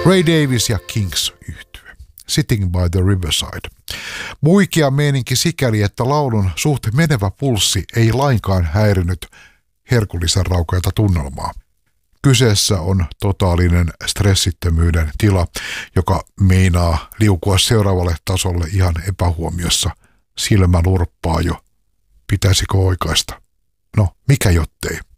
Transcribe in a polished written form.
Ray Davies ja Kings yhtye. Sitting by the Riverside. Muikea meininki sikäli, että laulun suht menevä pulssi ei lainkaan häirinyt herkullisen raukeata tunnelmaa. Kyseessä on totaalinen stressittömyyden tila, joka meinaa liukua seuraavalle tasolle ihan epähuomiossa. Silmä lurppaa jo. Pitäisikö oikaista? No, mikä jottei?